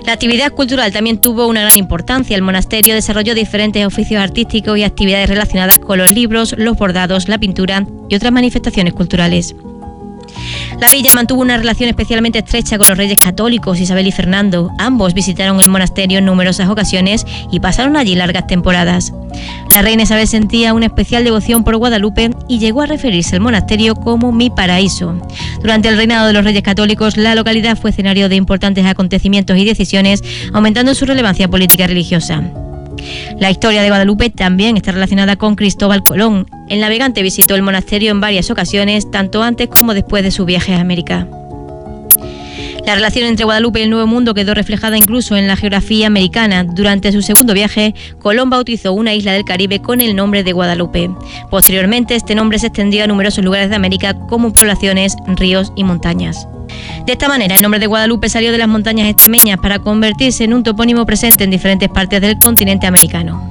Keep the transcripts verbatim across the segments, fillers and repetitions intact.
La actividad cultural también tuvo una gran importancia. El monasterio desarrolló diferentes oficios artísticos y actividades relacionadas con los libros, los bordados, la pintura y otras manifestaciones culturales. La villa mantuvo una relación especialmente estrecha con los reyes católicos, Isabel y Fernando. Ambos visitaron el monasterio en numerosas ocasiones y pasaron allí largas temporadas. La reina Isabel sentía una especial devoción por Guadalupe y llegó a referirse al monasterio como mi paraíso. Durante el reinado de los reyes católicos, la localidad fue escenario de importantes acontecimientos y decisiones, aumentando su relevancia política y religiosa. La historia de Guadalupe también está relacionada con Cristóbal Colón. El navegante visitó el monasterio en varias ocasiones, tanto antes como después de su viaje a América. La relación entre Guadalupe y el Nuevo Mundo quedó reflejada incluso en la geografía americana. Durante su segundo viaje, Colón bautizó una isla del Caribe con el nombre de Guadalupe. Posteriormente, este nombre se extendió a numerosos lugares de América, como poblaciones, ríos y montañas. De esta manera, el nombre de Guadalupe salió de las montañas extremeñas para convertirse en un topónimo presente en diferentes partes del continente americano.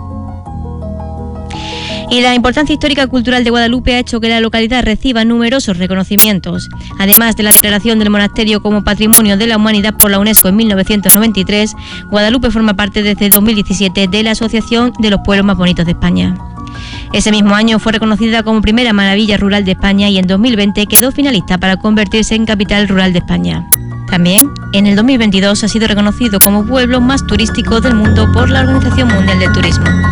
Y la importancia histórica y cultural de Guadalupe ha hecho que la localidad reciba numerosos reconocimientos. Además de la declaración del monasterio como Patrimonio de la Humanidad por la UNESCO en mil novecientos noventa y tres, Guadalupe forma parte desde dos mil diecisiete de la Asociación de los Pueblos Más Bonitos de España. Ese mismo año fue reconocida como primera maravilla rural de España y en dos mil veinte quedó finalista para convertirse en capital rural de España. También, en el dos mil veintidós ha sido reconocido como pueblo más turístico del mundo por la Organización Mundial del Turismo.